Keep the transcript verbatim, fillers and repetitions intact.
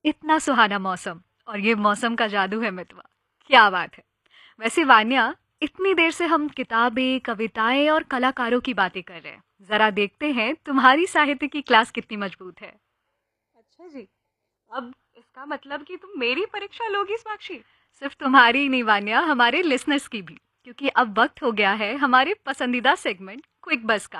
इतना सुहाना मौसम और ये मौसम का जादू है मितवा। क्या बात है। वैसे वान्या, इतनी देर से हम किताबें, कविताएं और कलाकारों की बातें कर रहे हैं। जरा देखते हैं तुम्हारी साहित्य की क्लास कितनी मजबूत है। अच्छा जी। अब इसका मतलब कि तुम मेरी परीक्षा लोगी साक्षी? सिर्फ तुम्हारी ही नहीं वान्या, हमारे लिसनर्स की भी। क्योंकि अब वक्त हो गया है हमारे पसंदीदा सेगमेंट क्विक बस का।